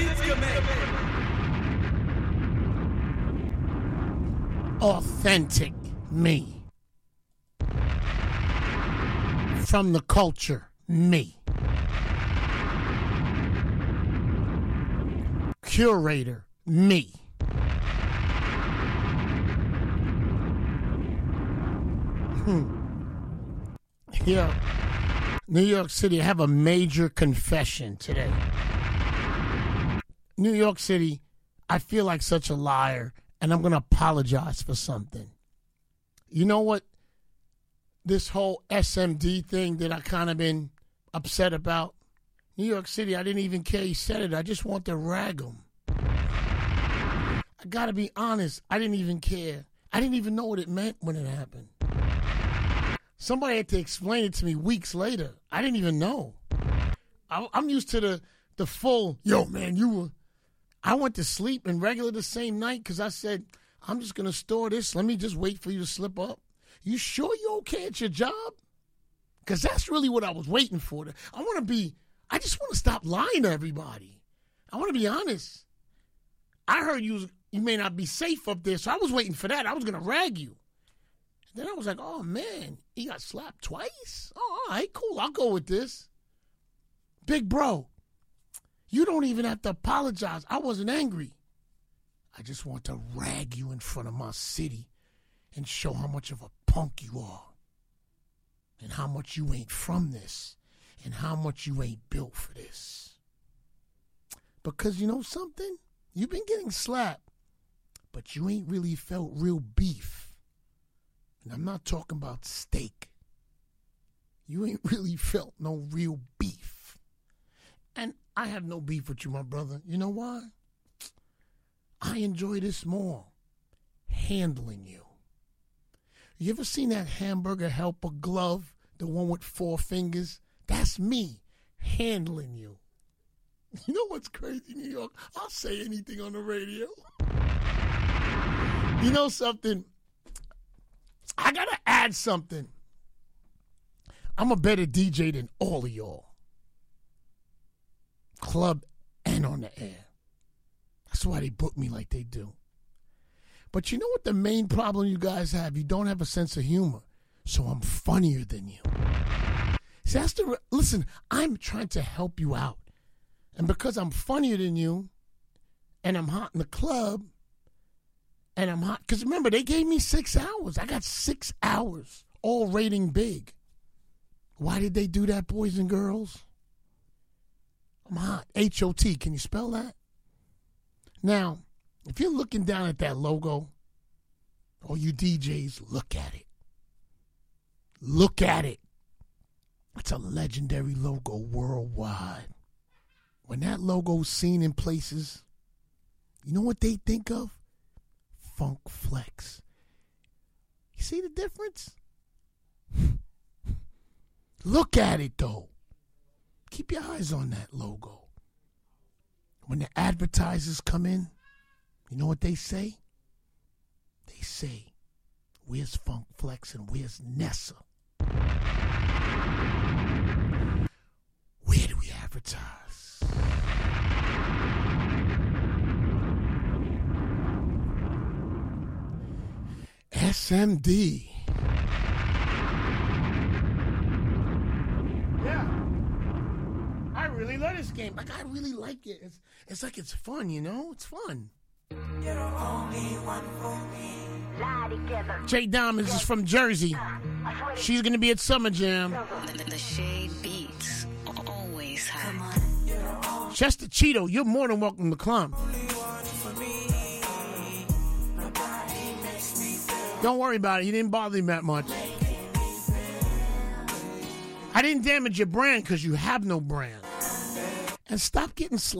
Authentic me. From the culture, me. Curator, me. Here, New York City, I have a major confession today. New York City, I feel like such a liar, and I'm going to apologize for something. You know what? This whole SMD thing that I kind of been upset about. New York City, I didn't even care he said it. I just want to rag him. I got to be honest. I didn't even care. I didn't even know what it meant when it happened. Somebody had to explain it to me weeks later. I didn't even know. I'm used to the full, yo, man, I went to sleep in regular the same night because I said, I'm just going to store this. Let me just wait for you to slip up. You sure you're okay at your job? Because that's really what I was waiting for. I just want to stop lying to everybody. I want to be honest. I heard you may not be safe up there, so I was waiting for that. I was going to rag you. Then I was like, oh, man, he got slapped twice? Oh, all right, cool. I'll go with this. Big bro, you don't even have to apologize. I wasn't angry. I just want to rag you in front of my city and show how much of a punk you are and how much you ain't from this and how much you ain't built for this. Because you know something? You've been getting slapped, but you ain't really felt real beef. And I'm not talking about steak. You ain't really felt no real beef. And I have no beef with you, my brother. You know why? I enjoy this more. Handling you. You ever seen that hamburger helper glove? The one with 4 fingers? That's me handling you. You know what's crazy, New York? I'll say anything on the radio. You know something? I got to add something. I'm a better DJ than all of y'all. Club and on the air. That's why they book me like they do. But you know what the main problem you guys have? You don't have a sense of humor. So I'm funnier than you. See, listen, I'm trying to help you out. And because I'm funnier than you, and I'm hot in the club, and I'm hot, because remember, they gave me 6 hours. I got 6 hours, all rating big. Why did they do that, boys and girls? I'm hot. H-O-T. Can you spell that? Now, if you're looking down at that logo, all you DJs, look at it. Look at it. It's a legendary logo worldwide. When that logo's seen in places, you know what they think of? Funk Flex. You see the difference? Look at it, though. Keep your eyes on that logo. When the advertisers come in, you know what they say? They say, where's Funk Flex and where's Nessa? Where do we advertise? SMD. Yeah. I really love this game. Like, I really like it. It's like it's fun, you know? It's fun. You're the only one for me. Jay Diamonds is from Jersey. She's going to be at Summer Jam. The Shade Beats. Always high. Chester Cheeto, you're more than welcome to Clum. Don't worry about it. You didn't bother him that much. I didn't damage your brand because you have no brand. And stop getting